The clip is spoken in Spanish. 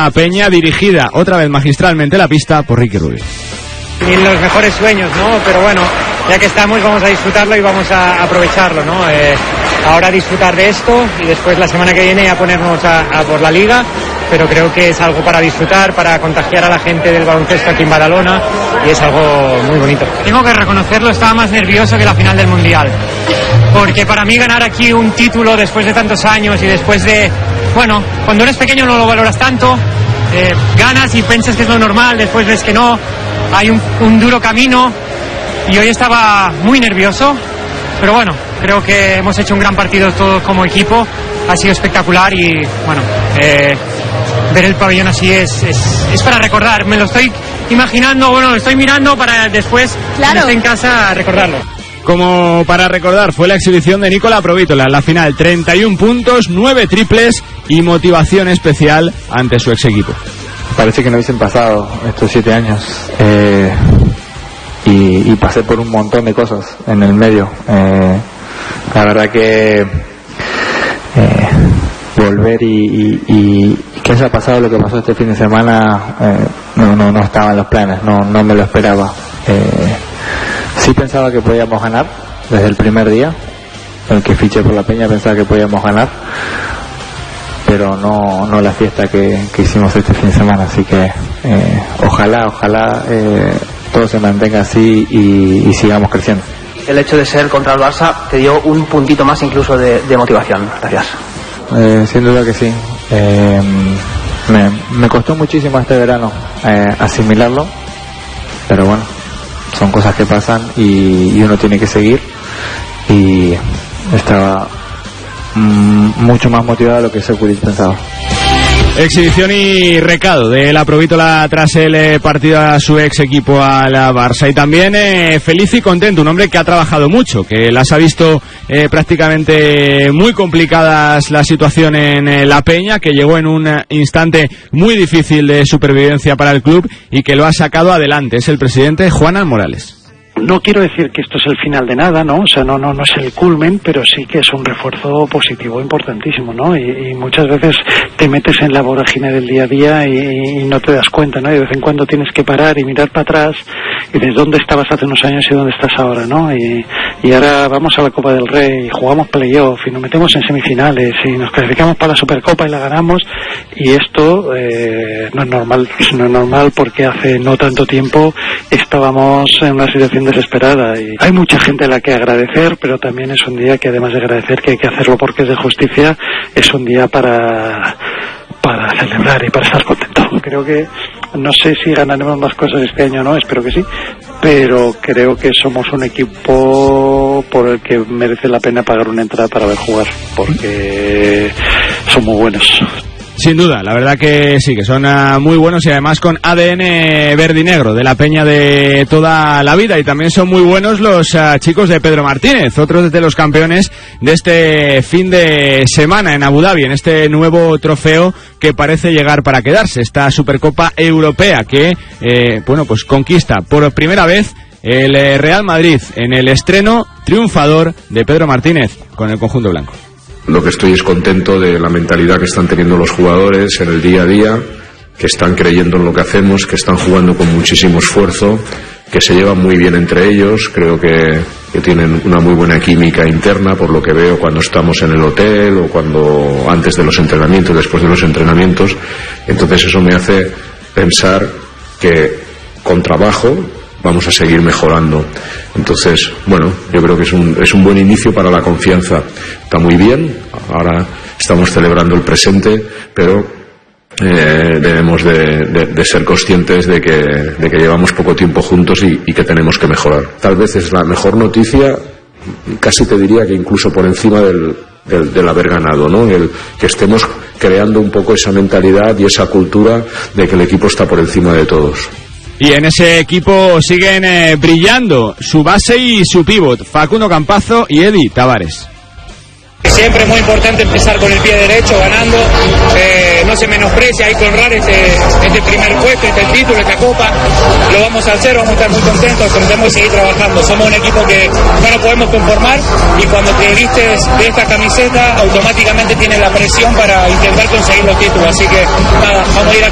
una Peña dirigida otra vez magistralmente la pista por Ricky Rubio. Ni los mejores sueños, ¿no? Pero bueno, ya que estamos vamos a disfrutarlo y vamos a aprovecharlo, ¿no? Ahora disfrutar de esto y después la semana que viene a ponernos a por la Liga, pero creo que es algo para disfrutar, para contagiar a la gente del baloncesto aquí en Badalona y es algo muy bonito. Tengo que reconocerlo, estaba más nervioso que la final del Mundial, porque para mí ganar aquí un título después de tantos años y después de, bueno, cuando eres pequeño no lo valoras tanto, ganas y piensas que es lo normal, después ves que no, hay un duro camino y hoy estaba muy nervioso, pero bueno, creo que hemos hecho un gran partido todos como equipo, ha sido espectacular y bueno, ver el pabellón así es para recordar, me lo estoy imaginando, bueno, lo estoy mirando para después, cuando esté en casa, recordarlo. Como para recordar, fue la exhibición de Nicola Provítola en la final, 31 puntos, 9 triples y motivación especial ante su ex equipo. Parece que no hubiesen pasado estos 7 años y pasé por un montón de cosas en el medio. La verdad que volver y que haya pasado lo que pasó este fin de semana no estaba en los planes, no me lo esperaba. Sí pensaba que podíamos ganar desde el primer día, el que fiché por la Peña pensaba que podíamos ganar, pero no la fiesta que hicimos este fin de semana, así que ojalá todo se mantenga así y sigamos creciendo. El hecho de ser contra el Barça te dio un puntito más incluso de motivación. Gracias. Sin duda que sí. Me costó muchísimo este verano asimilarlo, pero bueno, son cosas que pasan y uno tiene que seguir, y estaba mucho más motivado de lo que Sekulic pensaba. Exhibición y recado de la Provítola tras el partido a su ex equipo, a la Barça, y también feliz y contento, un hombre que ha trabajado mucho, que las ha visto prácticamente muy complicadas la situación en la Peña, que llegó en un instante muy difícil de supervivencia para el club y que lo ha sacado adelante. Es el presidente Juan Morales. No quiero decir que esto es el final de nada, ¿no? O sea, no es el culmen, pero sí que es un refuerzo positivo importantísimo, ¿no? Y muchas veces te metes en la vorágine del día a día y no te das cuenta, ¿no? Y de vez en cuando tienes que parar y mirar para atrás y dices, ¿dónde estabas hace unos años y dónde estás ahora, ¿no? Y ahora vamos a la Copa del Rey y jugamos playoff y nos metemos en semifinales y nos clasificamos para la Supercopa y la ganamos, y esto no es normal porque hace no tanto tiempo estábamos en una situación desesperada y hay mucha gente a la que agradecer, pero también es un día que, además de agradecer, que hay que hacerlo porque es de justicia, es un día para celebrar y para estar contento. Creo que, no sé si ganaremos más cosas este año o no, espero que sí, pero creo que somos un equipo por el que merece la pena pagar una entrada para ver jugar, porque son muy buenos. Sin duda, la verdad que sí, que son muy buenos y además con ADN verde y negro de la Peña de toda la vida, y también son muy buenos los chicos de Pedro Martínez, otros de los campeones de este fin de semana en Abu Dhabi, en este nuevo trofeo que parece llegar para quedarse, esta Supercopa Europea que pues conquista por primera vez el Real Madrid en el estreno triunfador de Pedro Martínez con el conjunto blanco. Lo que estoy es contento de la mentalidad que están teniendo los jugadores en el día a día, que están creyendo en lo que hacemos, que están jugando con muchísimo esfuerzo, que se llevan muy bien entre ellos. Creo que tienen una muy buena química interna, por lo que veo cuando estamos en el hotel o cuando antes de los entrenamientos, después de los entrenamientos. Entonces eso me hace pensar que con trabajo vamos a seguir mejorando. Entonces, bueno, yo creo que es un buen inicio para la confianza. Está muy bien, ahora estamos celebrando el presente, pero debemos de ser conscientes de que llevamos poco tiempo juntos y que tenemos que mejorar. Tal vez es la mejor noticia, casi te diría que incluso por encima del haber ganado, ¿no? El que estemos creando un poco esa mentalidad y esa cultura de que el equipo está por encima de todos. Y en ese equipo siguen brillando su base y su pívot, Facundo Campazo y Edi Tavares. Siempre es muy importante empezar con el pie derecho, ganando, no se menosprecia, hay que honrar este primer puesto, este título, esta copa, lo vamos a hacer, vamos a estar muy contentos, pero tenemos que seguir trabajando. Somos un equipo que no nos podemos conformar, y cuando te vistes de esta camiseta automáticamente tienes la presión para intentar conseguir los títulos, así que nada, vamos a ir a